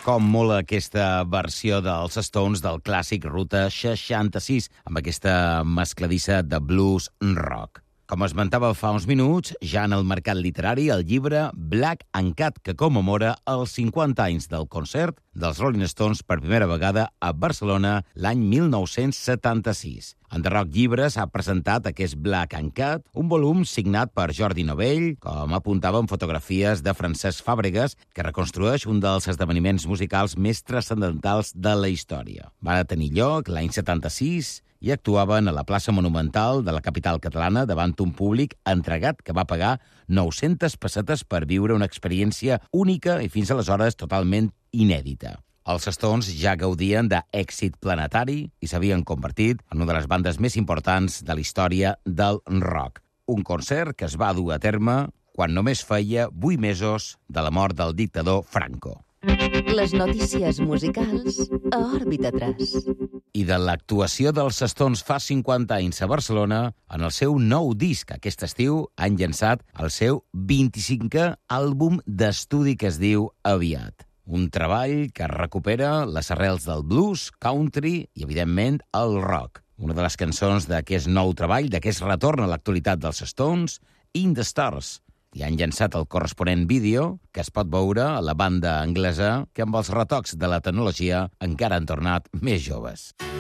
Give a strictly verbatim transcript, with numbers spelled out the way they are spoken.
Com mola aquesta versió dels Stones del clàssic Ruta seixanta-sis, amb aquesta mescladissa de blues rock. Com esmentava fa uns minuts, ja en el mercat literari, el llibre Black and Cat, que commemora els cinquanta anys del concert dels Rolling Stones per primera vegada a Barcelona l'any mil nou-cents setanta-sis. En The Rock Llibres ha presentat aquest Black and Cat, un volum signat per Jordi Novell, com apuntava en fotografies de Francesc Fàbregas, que reconstrueix un dels esdeveniments musicals més transcendentals de la història. Va tenir lloc l'any setanta-sis i actuaven a la plaça Monumental de la capital catalana davant un públic entregat que va pagar nou-centes pessetes per viure una experiència única i fins aleshores totalment inèdita. Els Stones ja gaudien d'èxit planetari i s'havien convertit en una de les bandes més importants de la història del rock. Un concert que es va dur a terme quan només feia vuit mesos de la mort del dictador Franco. Les notícies musicals a Òrbita tres. I de l'actuació dels Stones fa cinquanta anys a Barcelona, en el seu nou disc aquest estiu han llançat el seu vint-i-cinquè àlbum d'estudi que es diu Aviat. Un treball que recupera les arrels del blues, country i, evidentment, el rock. Una de les cançons d'aquest nou treball, d'aquest retorn a l'actualitat dels Stones, In the Stars, i han llançat el corresponent vídeo que es pot veure a la banda anglesa que amb els retocs de la tecnologia encara han tornat més joves.